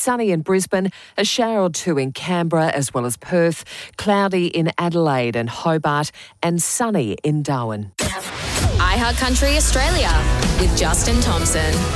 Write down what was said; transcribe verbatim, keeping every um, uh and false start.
sunny in Brisbane, a shower or two in Canberra as well as Perth, cloudy in Adelaide and Hobart, and sunny in Darwin. iHeart Country Australia with Justin Thompson.